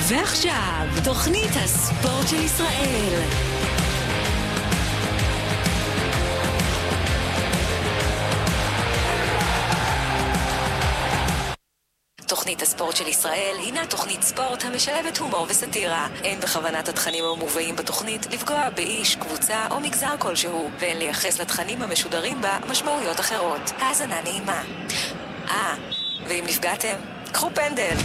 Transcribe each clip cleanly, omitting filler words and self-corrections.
ועכשיו, תוכנית הספורט של ישראל. תוכנית הספורט של ישראל הינה תוכנית ספורט המשלבת הומור וסטירה. אין בכוונת התכנים המובאים בתוכנית לפגוע באיש, קבוצה או מגזר כלשהו, ואין לייחס לתכנים המשודרים בה משמעויות אחרות. האזנה נעימה. ואם נפגעתם, קחו פנדל.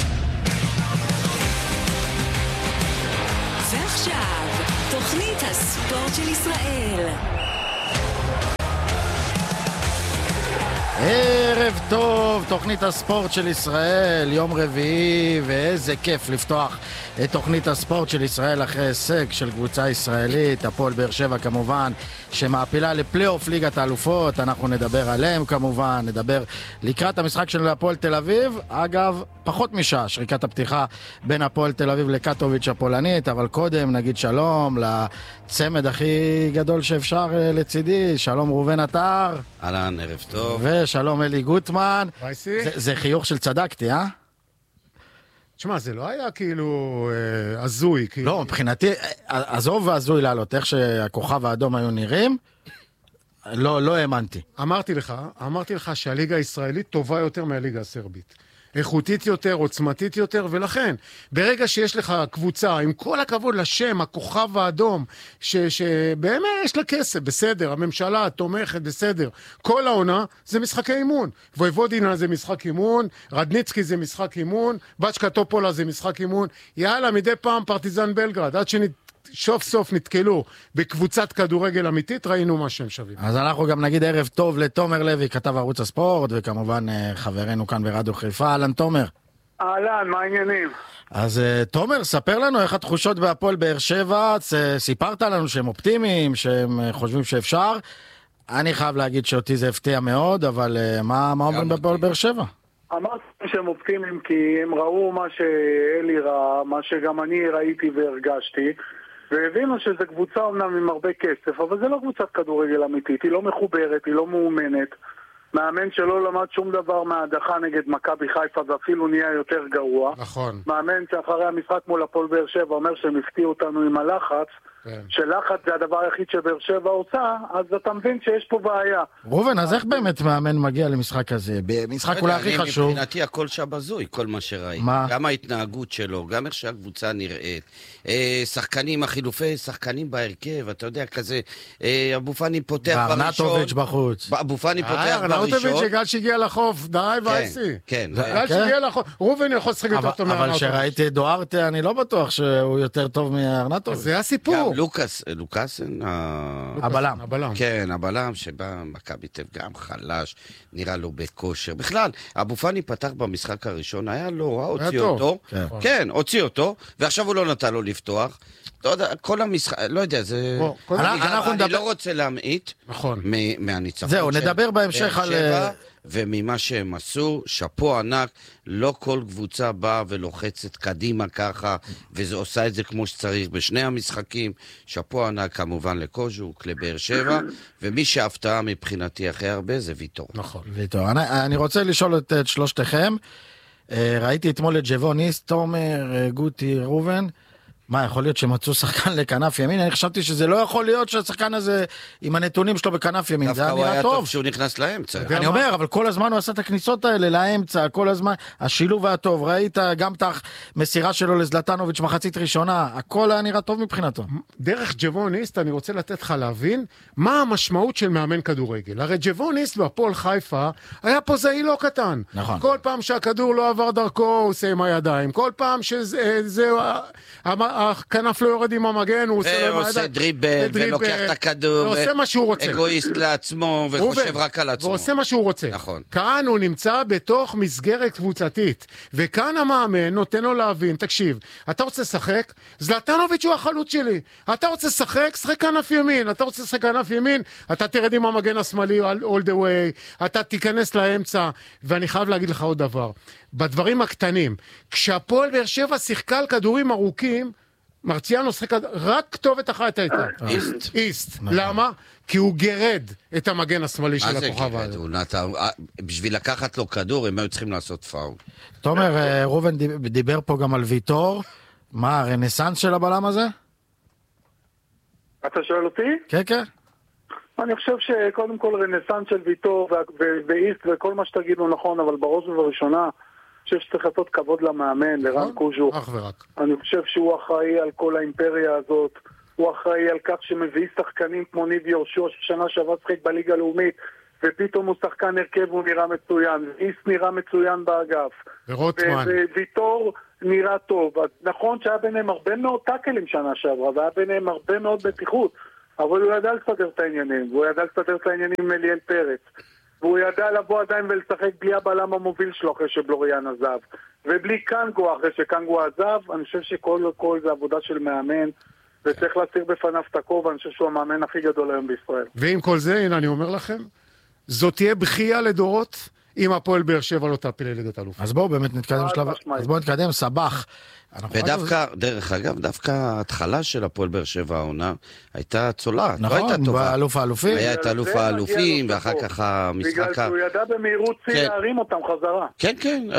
ועכשיו, תוכנית הספורט של ישראל. ערב טוב, תוכנית הספורט של ישראל, יום רביעי, ואיזה כיף לפתוח את תוכנית הספורט של ישראל אחרי הישג של קבוצה ישראלית, הפועל באר שבע כמובן, שמעפילה לפלייאוף ליגת האלופות. אנחנו נדבר עליהם כמובן, נדבר לקראת המשחק של הפועל תל אביב, אגב, פחות משעה, שריקת הפתיחה בין הפועל תל אביב לקטוביץ' הפולנית, אבל קודם נגיד שלום לצמד הכי גדול שאפשר לצידי, שלום ראובן עטר. אהלן, ערב טוב. ושלום אלי גוטמן. זה חיוך של צדקתי, אה? תשמע, זה לא היה כאילו הזוי. לא, מבחינתי, עזוב והזוי לעלות, איך שהכוכב האדום היו נראים, לא האמנתי. אמרתי לך שהליגה הישראלית טובה יותר מהליגה הסרבית. איכותית יותר, עוצמתית יותר, ולכן, ברגע שיש לך קבוצה, עם כל הכבוד לשם, הכוכב האדום, שבאמת יש לה כסף, בסדר, הממשלה תומכת, בסדר, כל העונה זה משחקי אימון. וויבודינה זה משחק אימון, רדניצקי זה משחק אימון, בצ'קה טופולה זה משחק אימון, יאללה, מדי פעם פרטיזן בלגרד, עד שסוף סוף נתקלו בקבוצת כדורגל אמיתית, ראינו מה שהם שווים. אז אנחנו גם נגיד ערב טוב לתומר לוי, כתב ערוץ הספורט, וכמובן חברנו כאן ברדיו חיפה. אהלן תומר. אהלן, מה העניינים? אז תומר, ספר לנו איך התחושות בהפועל באר שבע. סיפרת לנו שהם אופטימיים, שהם חושבים שאפשר. אני חייב להגיד שאותי זה הפתיע מאוד, אבל מה אומרים בהפועל באר שבע? אמרתי שהם אופטימיים כי הם ראו מה שאלי ראה, מה שגם אני ראיתי והרגשתי, והבינו שזו קבוצה אומנם עם הרבה כסף, אבל זה לא קבוצת כדורגל אמיתית, היא לא מחוברת, היא לא מאומנת. מאמן שלא למד שום דבר מההדחה נגד מכבי חיפה ואפילו נהיה יותר גרוע. נכון. מאמן שאחרי המשחק מול הפועל באר שבע אומר שהם הפתיעו אותנו עם הלחץ, שלחץ זה הדבר היחיד שבאר שבע עושה, אז אתה מבין שיש פה בעיה. ראובן, אז איך באמת מאמן מגיע למשחק הזה? במשחק אולי הכי חשוב. מבחינתי הכל שבזוי, כל מה שראיתי. גם ההתנהגות שלו, גם איך שהקבוצה נראית. שחקנים, החילופי שחקנים בהרכב, אתה יודע, כזה, אבו פאני פותח בראשון. ארנטוביץ' בחוץ. אבו פאני פותח בראשון. ארנטוביץ' שגל שהגיע לחוף, די וייסי. כן. גל שהגיע לחוף, ראובן יכול לשחק יותר טוב מארנטוביץ'. אבל שראיתי דוארטה, אני לא בטוח שהוא יותר טוב מארנטוביץ'. זה הסיפור. לוקאסן, הבלם. כן, הבלם שבא מכבי תל אביב גם חלש, נראה לו בכושר. בכלל, אבו פאני פתח במשחק הראשון, היה לא רע, הוציא אותו. כן, הוציא אותו, ועכשיו הוא לא נתן לו לפתוח. אתה יודע, כל המשחק, לא יודע, זה... אני לא רוצה להמעיט מהניצחון. זהו, נדבר בהמשך על... וממה שהם עשו, שפו ענק, לא כל קבוצה באה ולוחצת קדימה ככה, וזה עושה את זה כמו שצריך בשני המשחקים. שפו ענק כמובן לקוז'וק, לבאר שבע, ומי שהפתעה מבחינתי הכי הרבה זה ויטור. נכון. ויטור. אני רוצה לשאול את שלושתכם. ראיתי אתמול את ג'וון איסט, תומר, גוטי, ראובן. מה, יכול להיות שמצאו שחקן לכנף ימין? אני חשבתי שזה לא יכול להיות שהשחקן הזה, עם הנתונים שלו בכנף ימין, זה היה נראה טוב. דווקא הוא היה טוב שהוא נכנס לאמצע. אני אומר, אבל כל הזמן הוא עשה את הכניסות האלה לאמצע, כל הזמן, השילוב היה טוב, ראית גם את המסירה שלו לזלטנוביץ' מחצית ראשונה, הכל היה נראה טוב מבחינתו. דרך ג'וון איסט אני רוצה לתת לך להבין, מה המשמעות של מאמן כדורגל. הרי ג'וון איסט בהפועל חיפה, היה פה זהי לא קטן. נכון. כל פעם שהכדור לא עבר דרכו, הוא עושה עם הידיים. כל פעם שזה... הכנף לא יורד עם המגן, הוא עושה דריבל, ולוקח את הכדור, ועושה מה שהוא רוצה. אגואיסט לעצמו, וחושב רק על עצמו. ועושה מה שהוא רוצה. נכון. כאן הוא נמצא בתוך מסגרת קבוצתית, וכאן המאמן נותן לו להבין, תקשיב, אתה רוצה לשחק? זלטנוביץ' הוא החלוץ שלי. אתה רוצה לשחק? שחק כנף ימין. אתה רוצה לשחק כנף ימין? אתה תרד עם המגן השמאלי all the way, אתה תיכנס לאמצע, ואני חייב להגיד לך עוד דבר. בדברים הקטנים, כשהפועל באר שבע שיחקה על כדורים ארוכים, מרציאנו שחק רק כתובת אחת הייתה. איסט. למה? כי הוא גרד את המגן השמאלי של הכוכב האדום. בשביל לקחת לו כדור, הם היו צריכים לעשות פאול. תומר, רובן דיבר פה גם על ויטור. מה, הרנסנס של הבלם הזה? אתה שואל אותי? כן, כן. אני חושב שקודם כל רנסנס של ויטור ואיסט וכל מה שתגידו נכון, אבל בראש ובראשונה, אני חושב שצריך לתת כבוד למאמן, לרן קוז'ו. אני חושב שהוא אחראי על כל האימפריה הזאת. הוא אחראי על כך שמביא שחקנים כמו ניב יהושע ששנה שעברה שחק בליגה הלאומית ופתאום הוא שחקן הרכב והוא נראה מצוין, איס נראה מצוין באגף וויטור נראה טוב. נכון שהיה ביניהם הרבה מאוד טאקלים שנה שעברה והיה ביניהם הרבה מאוד בטיחות, אבל הוא ידע לסדר את העניינים, והוא ידע לסדר את העניינים עם אליאל פרץ, והוא ידע לבוא עדיין ולשחק בלי הבלם המוביל שלו אחרי שבלוריאן עזב ובלי קנגו אחרי שקנגו עזב. אני חושב שכל זה עבודה של מאמן וצריך להסיר בפניו את הכובע. אני חושב שהוא המאמן הכי גדול היום בישראל. ועם כל זה, הנה אני אומר לכם, זאת תהיה בכייה לדורות אם הפועל באר שבע לא תעפיל לליגת האלופות. אז בואו באמת נתקדם שלב, אז בואו נתקדם, סבח. ודווקא, דרך אגב, דווקא ההתחלה של הפועל באר שבע העונה הייתה צולעת, לא הייתה טובה. נכון, באלוף האלופים. היה את אלוף האלופים, ואחר כך המשחק... בגלל שהוא ידע במהירות להרים אותם חזרה. כן, כן.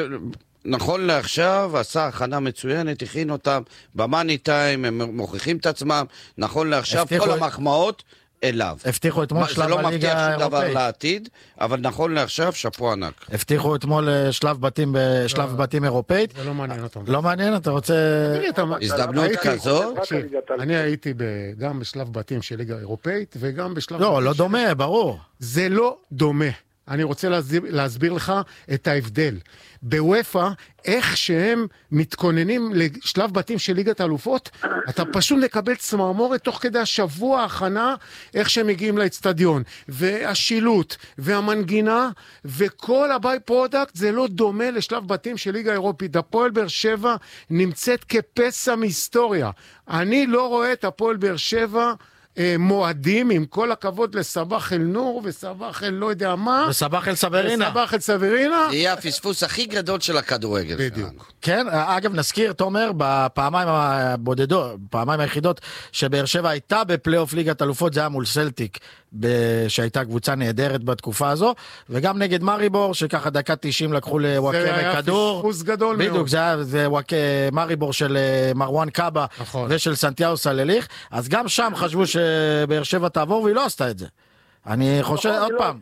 נכון לעכשיו, עשה הכנה מצוינת, הכין אותם במאני טיים, הם מוכיחים את עצמם. נכון לעכשיו, כל המחמאות אליו. הבטיחו אתמול שלב בליגה האירופאית. זה לא מבטיח שום דבר לעתיד, אבל נכון לעכשיו, שפו ענק. הבטיחו אתמול שלב בתים אירופאית. זה לא מעניין אותם. לא מעניין, אתה רוצה... הזדמנות כזו? אני הייתי גם בשלב בתים של ליגה אירופאית, וגם בשלב... לא דומה, ברור. זה לא דומה. אני רוצה להסביר לך את ההבדל. בוופא, איך שהם מתכוננים לשלב בתים של ליגת האלופות, אתה פשוט מקבל צמרמורת תוך כדי השבוע ההכנה, איך שהם מגיעים לאצטדיון. והשילוט, והמנגינה, וכל הביי פרודקט, זה לא דומה לשלב בתים של ליגה אירופית. הפועל באר שבע נמצאת כפסע מהיסטוריה. אני לא רואה את הפועל באר שבע... מועדים, עם כל הכבוד לסבח אל נור וסבח אל לא יודע מה וסבח אל סברינה זה יהיה הפספוס הכי גדול של הכדורגל בדיוק. כן, אגב נזכיר תומר בפעמיים הבודדות, פעמיים היחידות שבאר שבע הייתה בפלייאוף ליגת אלופות, זה היה מול סלטיק שהייתה קבוצה נהדרת בתקופה הזו, וגם נגד מריבור שככה דקה 90 לקחו לוואקה בכדור, זה היה פספוס גדול מאוד בדיוק, זה וואקה מריבור של מרואן קאבה ושל סנטיאגו סלליך, אז גם שם חשבו שבאר שבע תעבור והיא לא עשתה את זה. אני חושב עוד פעם,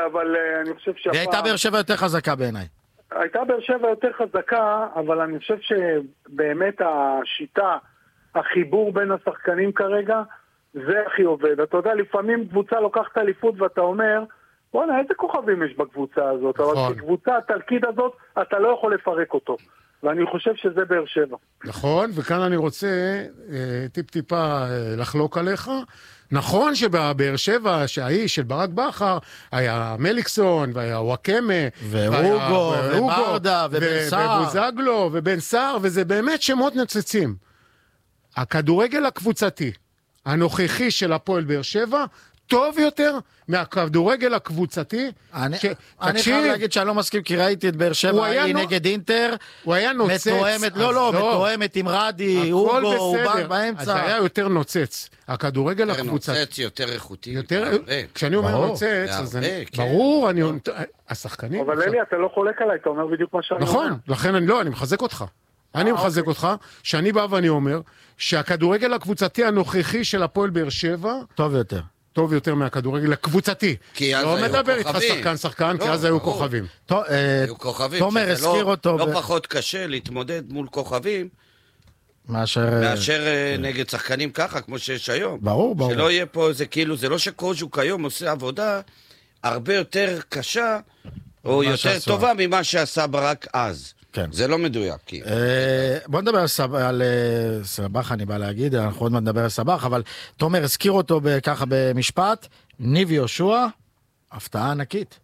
והיא הייתה באר שבע יותר חזקה בעיניי. הייתה באר שבע יותר חזקה, אבל אני חושב שבאמת השיטה, החיבור בין השחקנים כרגע, זה הכי עובד. אתה יודע, לפעמים קבוצה לוקחת אליפות ואתה אומר, בוא'נה, איזה כוכבים יש בקבוצה הזאת? אבל בקבוצה התלכיד הזאת, אתה לא יכול לפרק אותו. ואני חושב שזה באר שבע. נכון, וכאן אני רוצה טיפ-טיפה לחלוק עליך. נכון שבבאר שבע, שהאיש של ברק בכר, היה מליקסון, והיה וואקמה, ואוגו, וברדה, ובן סער. ובוזגלו, ובן סער, וזה באמת שמות נוצצים. הכדורגל הקבוצתי, הנוכחי של הפועל באר שבע, טוב יותר מהכדורגל הקבוצתי. אני חייב להגיד שאני לא מסכים, כי ראיתי את באר שבע, היא נגד אינטר, הוא היה נוצץ. מתואמת עם רדי, אוגו, הוא בא באמצע. אז היה יותר נוצץ. הכדורגל הקבוצתי. יותר נוצץ, יותר איכותי. כשאני אומר נוצץ, אז ברור, השחקנים... אבל אלי, אתה לא חולק עליי, אתה אומר בדיוק מה שאני אומר. נכון, לכן אני מחזק אותך. אני מחזק אותך, שאני בא ואני אומר, שהכדורגל הקבוצתי הנוכחי של הפועל באר שבע... טוב יותר מהכדורגל הקבוצתי. לא מדבר איתך שחקן, כי אז היו כוכבים. היו כוכבים, שזה לא פחות קשה להתמודד מול כוכבים, מאשר נגד שחקנים ככה, כמו שיש היום. ברור. שלא יהיה פה, זה כאילו, זה לא שקוז'וק היום עושה עבודה הרבה יותר קשה, או יותר טובה ממה שעשה ברק אז. כן. זה לא מדויק. בוא נדבר על סבח, אני בא להגיד, אנחנו עוד נדבר על סבח, אבל תומר הזכיר אותו ככה במשפט, ניב יהושע, הפתעה ענקית.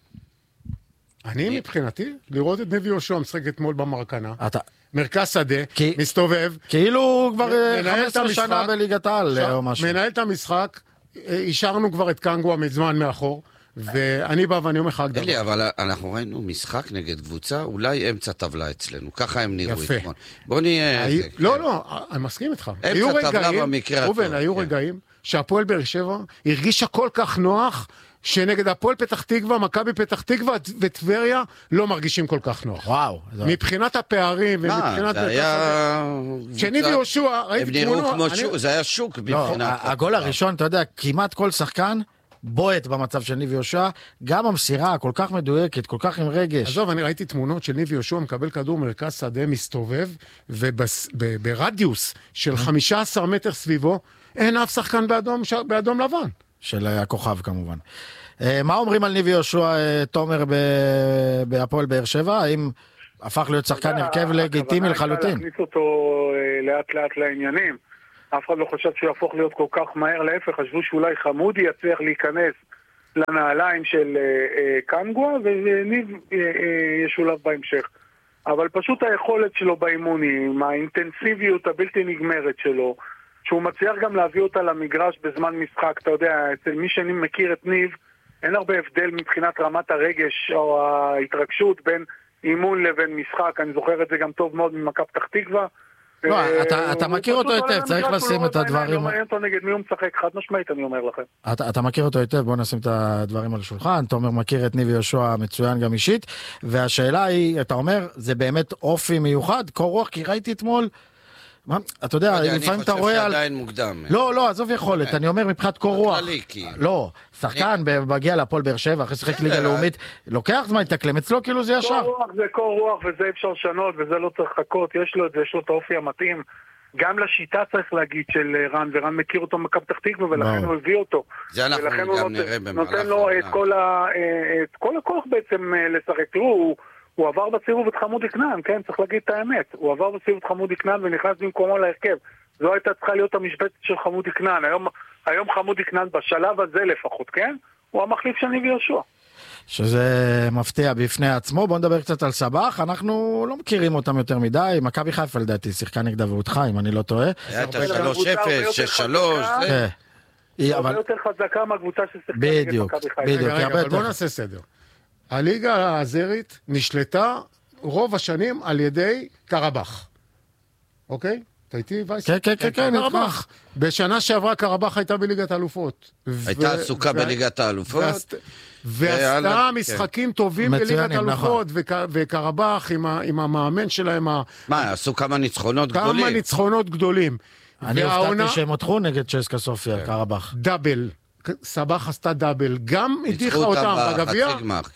אני מבחינתי, לראות את ניב יהושע משחק אתמול במרקנה, מרכז שדה, מסתובב, כאילו הוא כבר 15 שנה בליגת העל או משהו. מנהל את המשחק, אישרנו כבר את קנגו מזמן מאחור, ואני בא ואני אומר לך הגדרה. אלי, אבל אנחנו ראינו משחק נגד קבוצה, אולי אמצע טבלה אצלנו, ככה הם נראו. יפה. בוא נהיה... לא, אני מסכים איתך. אמצע טבלה במקרה הטוב. היו רגעים שהפועל באר שבע הרגישה כל כך נוח, שנגד הפועל פתח תקווה, מכבי פתח תקווה וטבריה לא מרגישים כל כך נוח. וואו. מבחינת הפערים ומבחינת... זה היה... שניב יהושע, ראיתי תמונות... זה היה שוק מבחינת... הגול הראשון, אתה יודע, כמעט כל שחקן בועט במצב של ניב יהושע, גם המסירה כל כך מדויקת, כל כך עם רגש. עזוב, אני ראיתי תמונות של ניב יהושע מקבל כדור מרכז שדה מסתובב, וברדיוס של 15 מטר סביבו, אין אף שחקן באדום לבן. של הכוכב כמובן. מה אומרים על ניב יהושע, תומר, בהפועל באר שבע? האם הפך להיות שחקן הרכב לגיטימי לחלוטין? להכניס אותו לאט לאט לעניינים. אף אחד לא חושב שהוא יהפוך להיות כל כך מהר, להפך, חשבו שאולי חמודי יצליח להיכנס לנעליים של קנגווה, וניב ישולב בהמשך. אבל פשוט היכולת שלו באימונים, האינטנסיביות הבלתי נגמרת שלו, שהוא מצליח גם להביא אותה למגרש בזמן משחק, אתה יודע, אצל מי שאני מכיר את ניב, אין הרבה הבדל מבחינת רמת הרגש או ההתרגשות בין אימון לבין משחק, אני זוכר את זה גם טוב מאוד ממכבי פתח תקווה. לא, אתה מכיר אותו היטב, צריך לשים את הדברים... לא מעניין אותו נגד מי הוא משחק, חד משמעית, אני אומר לכם. אתה מכיר אותו היטב, בוא נשים את הדברים על השולחן, תומר מכיר את ניב יהושע מצוין גם אישית, והשאלה היא, אתה אומר, זה באמת אופי מיוחד, קור רוח, כי ראיתי אתמול, אתה יודע, לפעמים אתה רואה... אני חושב שעדיין מוקדם. לא, עזוב יכולת, אני אומר מבחינת קור רוח. לא, שחקן מגיע להפועל באר שבע, אחרי שחק ליגה לאומית, לוקח זמן להתאקלם, אצלו כאילו זה ישר. קור רוח זה קור רוח, וזה אפשר לשנות, וזה לא צריך לחכות, יש לו את האופי המתאים. גם לשיטה צריך להגיד של רן, ורן מכיר אותו מכבי פתח תקווה, ולכן הוא הביא אותו. זה אנחנו גם נראה במהלך. נותן לו את כל הכוח בעצם לשחק. תראו, הוא עבר בסיבוב את חמודי כנען, כן? צריך להגיד את האמת. הוא עבר בסיבוב את חמודי כנען ונכנס במקומו להרכב. זו הייתה צריכה להיות המשבצת של חמודי כנען. היום חמודי כנען בשלב הזה לפחות, כן? הוא המחליף של ניב יהושע. שזה מפתיע בפני עצמו. בוא נדבר קצת על סבח. אנחנו לא מכירים אותם יותר מדי. מכבי חיפה לדעתי שיחקה נגדה ואותך, אם אני לא טועה. היה את 3-0, 6-3. היא הרבה יותר חזקה מהקבוצה ששיחקה נגד מכבי חיפה. רגע, אבל בוא נעשה סדר. הליגה האזרית נשלטה רוב השנים על ידי קרבח. אוקיי? אתה איתי וייס? כן, קרבח. בשנה שעברה קרבח הייתה בליגת האלופות. הייתה עסוקה בליגת האלופות. ועשתה משחקים טובים בליגת האלופות, וקרבח עם המאמן שלהם. מה, עשו כמה ניצחונות גדולים? כמה ניצחונות גדולים. אני הופתעתי שהם הותחו נגד צ'סקה סופיה, קרבח. דאבל. סבח עשתה דאבל, גם הדיחה אותם בגביע,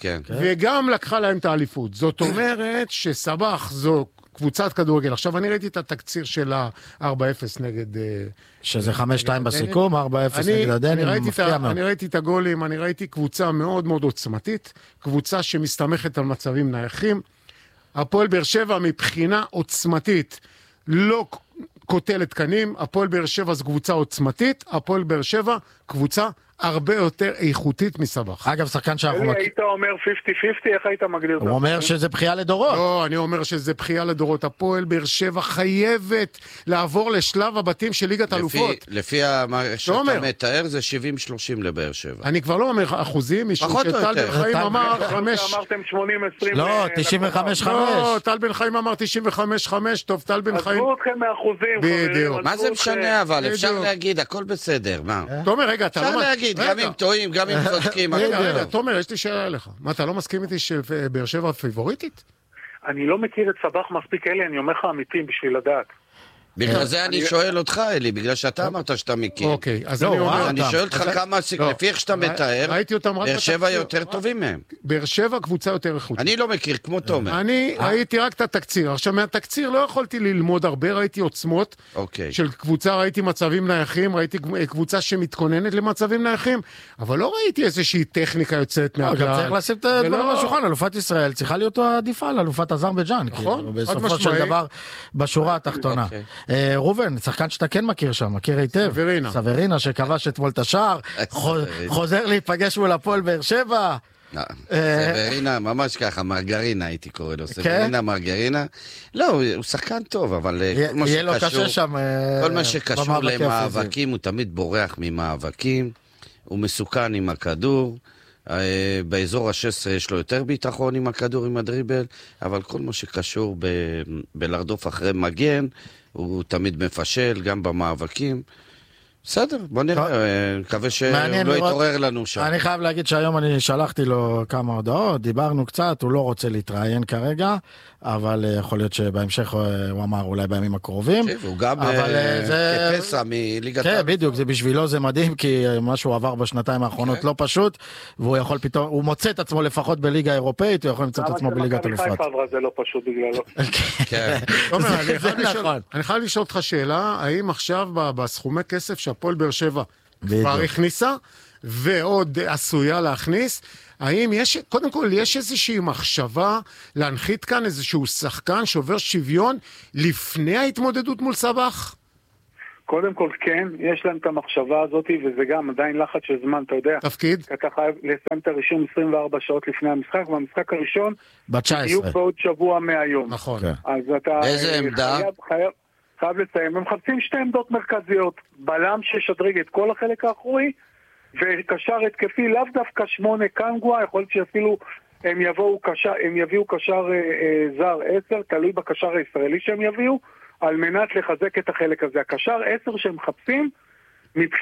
וגם לקחה להם את האליפות. זאת אומרת שסבח זו קבוצת כדורגל. עכשיו אני ראיתי את התקציר של ה-4-0 נגד... שזה 5-2 בסיכום, 4-0 נגד הדנים, מפתיע מאוד. אני ראיתי את הגולים, אני ראיתי קבוצה מאוד מאוד עוצמתית, קבוצה שמסתמכת על מצבים נייחים. הפועל באר שבע מבחינה עוצמתית לא קוטלת קנים, הפועל באר שבע זו קבוצה עוצמתית, הפועל באר שבע קבוצה הרבה יותר איכותית מסבח. אגב, שחקן שאנחנו... היית אומר 50-50, איך היית מגדיר? הוא אומר שזה בחייה לדורות. לא, אני אומר שזה בחייה לדורות. הפועל באר שבע חייבת לעבור לשלב הבתים של ליגת אלופות. לפי מה שאתה מתאר זה 70-30 לבאר שבע. אני כבר לא אומר אחוזים, משום שטל בן חיים אמר 5... אמרתם 80-20... לא, 95-5. לא, טל בן חיים אמר 95-5, טוב, טל בן חיים... עזבו אתכם מאחוזים, חברים. מה זה משנה אבל? אפשר להגיד, הכל בסדר, מה? תומר, רגע, אתה לא... גם אם טועים, גם אם צודקים. רגע, תומר, יש לי שאלה אליך. מה, אתה לא מסכים איתי שבאר שבע פיבוריטית? אני לא מכיר את סבח מספיק, אלי, אני אומר לך אמיתי בשביל לדעת. בגלל זה אני שואל אותך, אלי, בגלל שאתה אמרת שאתה מכיר. אוקיי, אז אני אומר... אני שואל אותך כמה, לפי איך שאתה מתאר, באר שבע יותר טובים מהם. באר שבע קבוצה יותר איכותית. אני לא מכיר, כמו תומר. אני ראיתי רק את התקציר. עכשיו, מהתקציר לא יכולתי ללמוד הרבה, ראיתי עוצמות של קבוצה, ראיתי מצבים נייחים, ראיתי קבוצה שמתכוננת למצבים נייחים, אבל לא ראיתי איזושהי טכניקה יוצאת מהכלל. גם צריך לשים את הדברים על השולחן, אלופת ישראל צריכה להיות עדיפה על אלופת אזרבייג'אן, בסופו של דבר בשורה התחתונה. רובן, שחקן שאתה כן מכיר שם, מכיר היטב. סברינה שכבש אתמול את השער, חוזר להיפגש מול הפועל באר שבע. סברינה, ממש ככה, מרגרינה הייתי קורא לו. סברינה, מרגרינה. לא, הוא שחקן טוב, אבל יהיה לו קשה שם. כל מה שקשור למאבקים, הוא תמיד בורח ממאבקים. הוא מסוכן עם הכדור. באזור ה-16 יש לו יותר ביטחון עם הכדור, עם הדריבל, אבל כל מה שקשור בלרדוף אחרי מגן, הוא תמיד מפשל, גם במאבקים. בסדר, בוא נראה, מקווה שהוא לא יתעורר לנו שם. אני חייב להגיד שהיום אני שלחתי לו כמה הודעות, דיברנו קצת, הוא לא רוצה להתראיין כרגע, אבל יכול להיות שבהמשך הוא אמר אולי בימים הקרובים. הוא גם כפסע מליגת כן, בדיוק, זה בשבילו זה מדהים, כי מה שהוא עבר בשנתיים האחרונות לא פשוט, והוא יכול פתאום, הוא מוצא את עצמו לפחות בליגה האירופאית, הוא יכול למצוא את עצמו בליגת אלופות. זה לא פשוט בגללו. אני חייב לשאול אותך שאלה, האם עכשיו בסכומי כסף שהפועל באר שבע כבר הכניסה, ועוד עשויה להכניס, האם יש, קודם כל, יש איזושהי מחשבה להנחית כאן איזשהו שחקן שעובר שוויון לפני ההתמודדות מול סבח? קודם כל כן, יש להם את המחשבה הזאת, וזה גם עדיין לחץ של זמן, אתה יודע. תפקיד? אתה חייב לסיים את הרישום 24 שעות לפני המשחק, והמשחק הראשון ב-19. בדיוק בעוד שבוע מהיום. נכון. אז אתה איזה עמדה? חייב לסיים. הם מחפשים שתי עמדות מרכזיות, בלם ששדרג את כל החלק האחורי, וקשר התקפי, לאו דווקא 8 קנגווה, יכול להיות שאפילו הם יביאו קשר זר 10, תלוי בקשר הישראלי שהם יביאו, על מנת לחזק את החלק הזה. הקשר 10 שהם מחפשים,